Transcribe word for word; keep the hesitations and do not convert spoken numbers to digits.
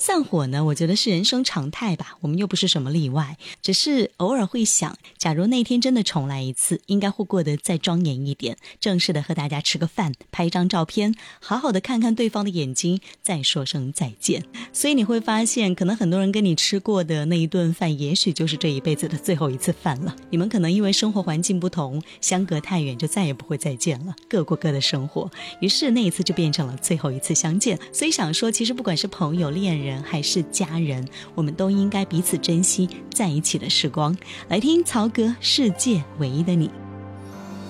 散伙呢，我觉得是人生常态吧，我们又不是什么例外，只是偶尔会想，假如那天真的重来一次，应该会过得再庄严一点，正式的和大家吃个饭，拍一张照片，好好的看看对方的眼睛，再说声再见。所以你会发现，可能很多人跟你吃过的那一顿饭，也许就是这一辈子的最后一次饭了。你们可能因为生活环境不同，相隔太远，就再也不会再见了，各过各的生活，于是那一次就变成了最后一次相见。所以想说，其实不管是朋友、恋人还是家人，我们都应该彼此珍惜在一起的时光。来听曹格《世界唯一的你》。